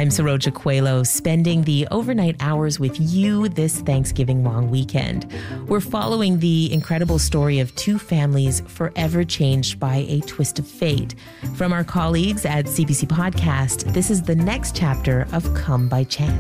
I'm Saroja Coelho, spending the overnight hours with you this Thanksgiving long weekend. We're following the incredible story of two families forever changed by a twist of fate. From our colleagues at CBC Podcast, this is the next chapter of Come by Chance.